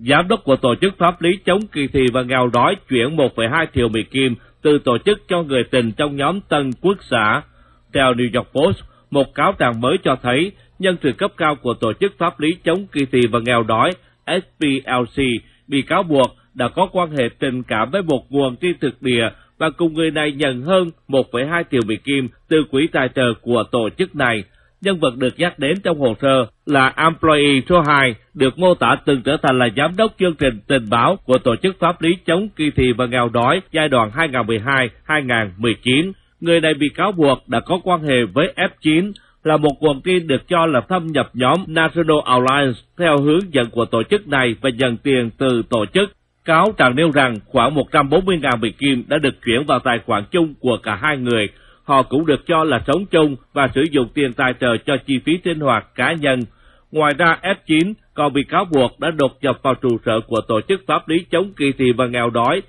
giám đốc của tổ chức pháp lý chống kỳ thị và nghèo đói chuyển 1,2 triệu Mỹ Kim từ tổ chức cho người tình trong nhóm Tân Quốc xã. Theo New York Post, một cáo trạng mới cho thấy nhân sự cấp cao của tổ chức pháp lý chống kỳ thị và nghèo đói SPLC bị cáo buộc đã có quan hệ tình cảm với một nguồn tin thực địa và cùng người này nhận hơn 1,2 triệu Mỹ Kim từ quỹ tài trợ của tổ chức này. Nhân vật được nhắc đến trong hồ sơ là employee số 2, được mô tả từng trở thành là giám đốc chương trình tình báo của tổ chức pháp lý chống kỳ thị và nghèo đói giai đoạn 2012-2019. Người này bị cáo buộc đã có quan hệ với F9, là một nguồn tin được cho là thâm nhập nhóm National Alliance theo hướng dẫn của tổ chức này và nhận tiền từ tổ chức. Cáo trạng nêu rằng khoảng 140.000 Mỹ Kim đã được chuyển vào tài khoản chung của cả hai người. Họ cũng được cho là sống chung và sử dụng tiền tài trợ cho chi phí sinh hoạt cá nhân. Ngoài ra, F9 còn bị cáo buộc đã đột nhập vào trụ sở của tổ chức pháp lý chống kỳ thị và nghèo đói